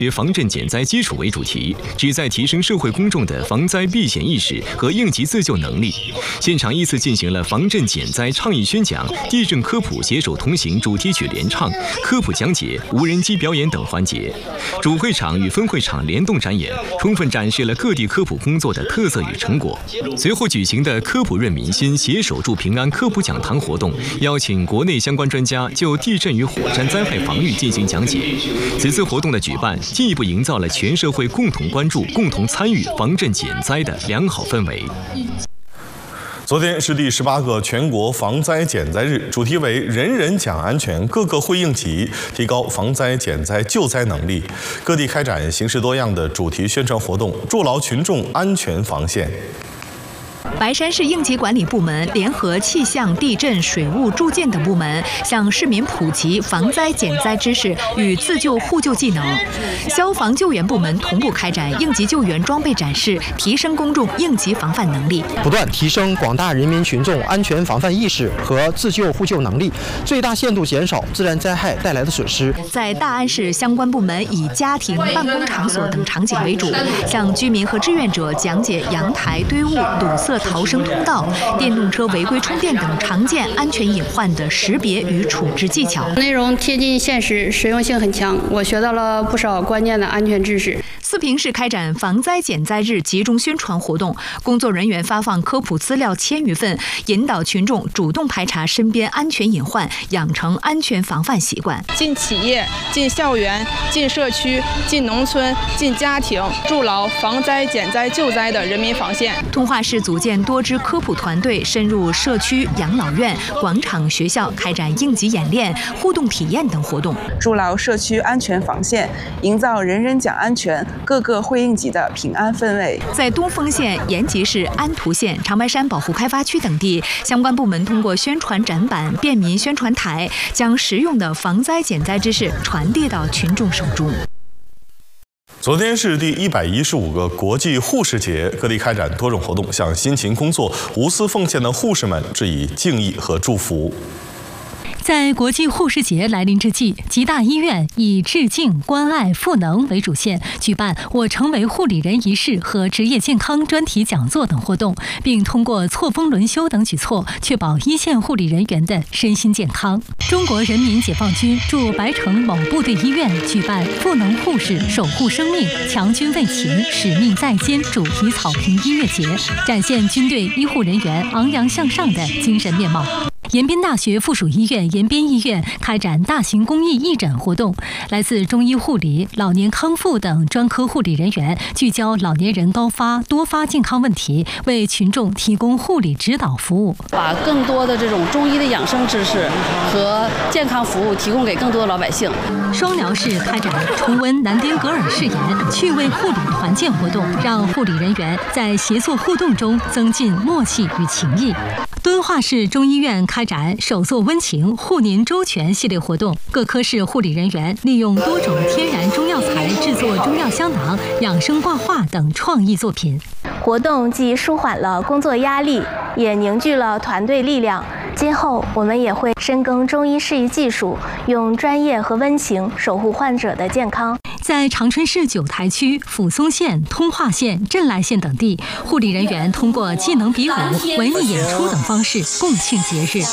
以防震减灾基础为主题，旨在提升社会公众的防灾避险意识和应急自救能力。现场依次进行了防震减灾倡议宣讲、地震科普携手同行主题曲联唱、科普讲解、无人机表演等环节。主会场与分会场联动展演，充分展示了各地科普工作的特色与成果。随后举行的科普润民心、携手助平安科普讲堂活动，邀请国内相关专家就地震与火山灾害防御进行讲解。此次活动的举办，进一步营造了全社会共同关注、共同参与防震减灾的良好氛围。 昨天是第18个全国防灾减灾日，主题为“人人讲安全，个个会应急”，提高防灾减灾救灾能力。各地开展形式多样的主题宣传活动，筑牢群众安全防线。 白山市应急管理部门联合气象、地震、水务、住建等部门，向市民普及防灾减灾知识与自救互救技能。消防救援部门同步开展应急救援装备展示，提升公众应急防范能力， 不断提升广大人民群众安全防范意识和自救互救能力，最大限度减少自然灾害带来的损失。 在大安市，相关部门以家庭、办公场所等场景为主，向居民和志愿者讲解阳台堆物、堵塞逃生通道、电动车违规充电等常见安全隐患的识别与处置技巧。 内容贴近现实，实用性很强，我学到了不少关键的安全知识。 四平市开展防灾减灾日集中宣传活动，工作人员发放科普资料1000余份，引导群众主动排查身边安全隐患，养成安全防范习惯。 进企业、进校园、进社区、进农村、进家庭，筑牢防灾减灾救灾的人民防线。 通化市组建多支科普团队，深入社区、养老院、广场、学校，开展应急演练、互动体验等活动， 筑牢社区安全防线，营造人人讲安全、个个会应急的平安氛围。 在东丰县、延吉市、安图县、长白山保护开发区等地，相关部门通过宣传展板、便民宣传台，将实用的防灾减灾知识传递到群众手中。 昨天是第115个国际护士节，各地开展多种活动，向辛勤工作、无私奉献的护士们致以敬意和祝福。 在国际护士节来临之际，吉大医院以致敬、关爱、赋能为主线，举办“我成为护理人”仪式和职业健康专题讲座等活动，并通过错峰轮休等举措，确保一线护理人员的身心健康。中国人民解放军驻白城某部队医院举办“赋能护士，守护生命，强军为勤，使命在肩”主题草坪音乐节，展现军队医护人员昂扬向上的精神面貌。延边大学附属医院延边医院开展大型公益义诊活动，来自中医护理、老年康复等专科护理人员聚焦老年人高发、多发健康问题，为群众提供护理指导服务， 把更多的这种中医的养生知识和健康服务提供给更多的老百姓。 双辽市开展重温南丁格尔誓言、趣味护理团建活动，让护理人员在协作互动中增进默契与情谊。敦化市中医院开展手作温情护您周全系列活动，各科室护理人员利用多种天然中药材制作中药香囊、养生挂画等创意作品。 活动既舒缓了工作压力，也凝聚了团队力量。今后我们也会深耕中医适宜技术，用专业和温情守护患者的健康。 在长春市九台区、抚松县、通化县、镇来县等地，护理人员通过技能比武、文艺演出等方式共庆节日。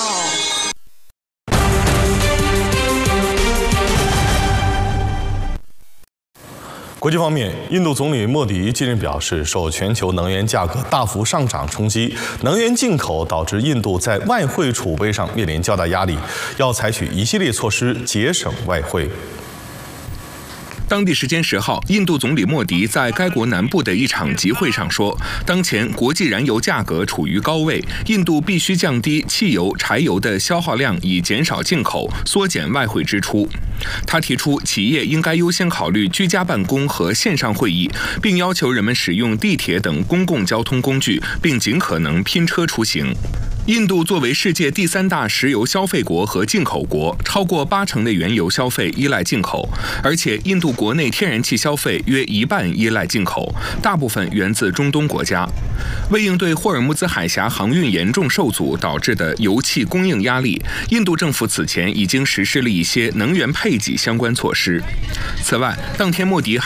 国际方面，印度总理莫迪近日表示，受全球能源价格大幅上涨冲击，能源进口导致印度在外汇储备上面临较大压力，要采取一系列措施节省外汇。 当地时间10号，印度总理莫迪在该国南部的一场集会上说，当前国际燃油价格处于高位，印度必须降低汽油、柴油的消耗量，以减少进口，缩减外汇支出。他提出，企业应该优先考虑居家办公和线上会议，并要求人们使用地铁等公共交通工具，并尽可能拼车出行。印度作为世界第3大石油消费国和进口国，超过80%的原油消费依赖进口，而且印度国内天然气消费约1半依赖进口，大部分源自中东国家。为应对霍尔木兹海峡航运严重受阻导致的油气供应压力，印度政府此前已经实施了一些能源配给相关措施。此外，当天莫迪还